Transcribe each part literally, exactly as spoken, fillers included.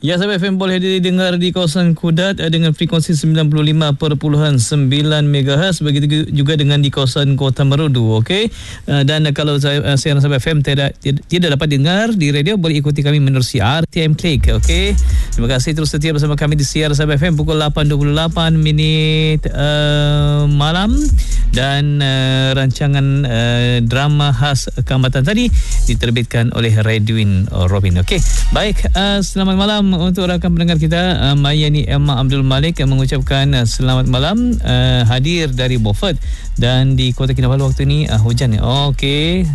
Ya, Sabah F M boleh didengar di kawasan Kudat dengan frekuensi sembilan puluh lima perpuluhan sembilan megahertz, begitu juga dengan di kawasan Kota Merudu, okey. Dan kalau saya siaran Sabah F M tidak tidak dapat dengar di radio, boleh ikuti kami menerusi R T M Click, okey. Terima kasih terus setia bersama kami di siaran Sabah F M pukul lapan dua puluh lapan minit uh, malam, dan uh, rancangan uh, drama khas Kambatan tadi diterbitkan oleh Redwin Robin. Okey, baik, uh, selamat malam untuk rakan pendengar kita. uh, Mayani Emma Abdul Malik yang mengucapkan uh, selamat malam, uh, hadir dari Beaufort, dan di Kota Kinabalu waktu ini uh, hujan. Okey,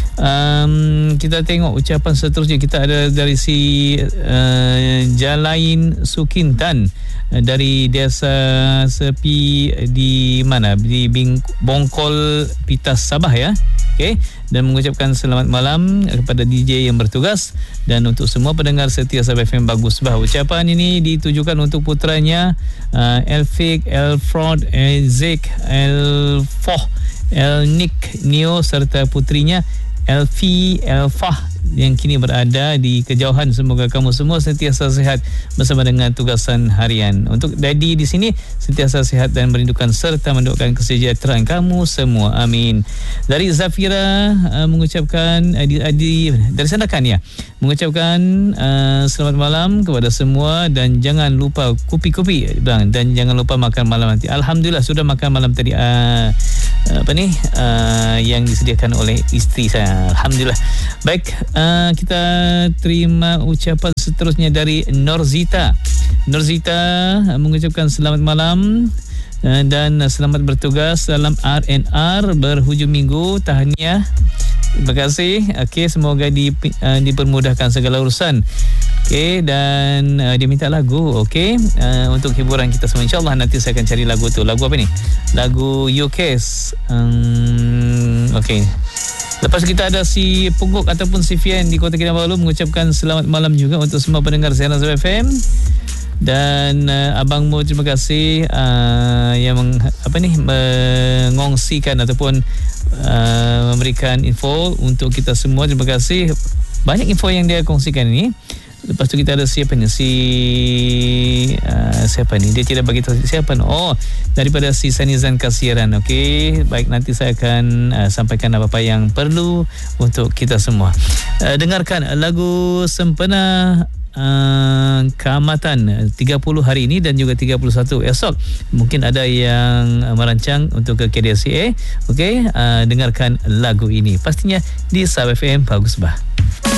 um, kita tengok ucapan seterusnya. Kita ada dari si uh, Jalain Sukintan uh, dari Desa Sepi di mana, di Bing, Bongkol Pitas, Sabah, ya. Okey, dan mengucapkan selamat malam kepada D J yang bertugas dan untuk semua pendengar setia Sabah F M Bagus Bah. Ucapan ini ditujukan untuk putranya uh, Elfik, Elfrod, Elzik, Elfoh, Elnik, Neo serta putrinya Elfi, Elfah yang kini berada di kejauhan. Semoga kamu semua sentiasa sihat bersama dengan tugasan harian. Untuk Daddy di sini, sentiasa sihat dan merindukan serta mendoakan kesejahteraan kamu semua. Amin. Dari Zafira uh, mengucapkan uh, di, uh, di, dari Sandakan, ya, mengucapkan uh, selamat malam kepada semua dan jangan lupa kopi-kopi dan jangan lupa makan malam nanti. Alhamdulillah sudah makan malam tadi, uh, apa ni uh, yang disediakan oleh isteri saya. Alhamdulillah. Baik, uh, kita terima ucapan seterusnya dari Norzita. Norzita uh, mengucapkan selamat malam uh, dan selamat bertugas dalam R and R berhujung minggu. Tahniah. Terima kasih. Okey, semoga di, uh, dipermudahkan segala urusan. Okey, dan uh, dia minta lagu, okey, uh, untuk hiburan kita semua. InsyaAllah nanti saya akan cari lagu tu. Lagu apa ni? Lagu U K S. Um, okey. Lepas kita ada si Pungguk ataupun si Fian di Kota Kinabalu mengucapkan selamat malam juga untuk semua pendengar siaran Sabah F M. Dan uh, Abang Mo, terima kasih uh, yang meng, apa ni mengongsikan ataupun uh, memberikan info untuk kita semua. Terima kasih. Banyak info yang dia kongsikan ini. Lepas tu kita ada siapa ni? Si uh, siapa ni? Dia tidak bagi tahu siapa ni. Oh, daripada si Sanizan Kasiran. Okey, baik, nanti saya akan uh, sampaikan apa-apa yang perlu untuk kita semua. Uh, dengarkan lagu Sempena Uh, Keamatan tiga puluh hari ini dan juga tiga puluh satu esok. Mungkin ada yang uh, merancang untuk ke K D S C A. Okey, uh, dengarkan lagu ini pastinya di Sabah F M Bagus Bah.